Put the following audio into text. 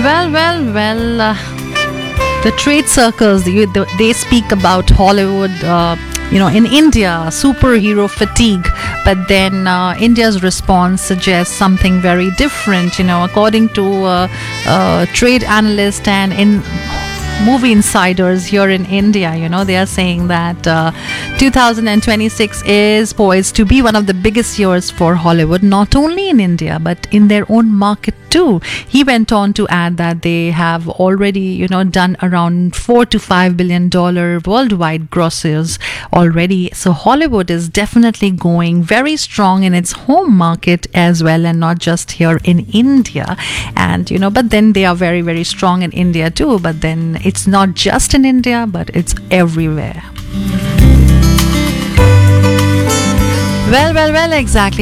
Well. The trade circles, they speak about Hollywood, in India, superhero fatigue. But then India's response suggests something very different. According to trade analysts and in movie insiders here in India, they are saying that 2026 is poised to be one of the biggest years for Hollywood, not only in India but in their own market too. He went on to add that they have already, done around $4 to $5 billion worldwide grosses already. So Hollywood is definitely going very strong in its home market as well, and not just here in India. And but then they are very, very strong in India too. But then it's not just in India, but it's everywhere. Well, exactly.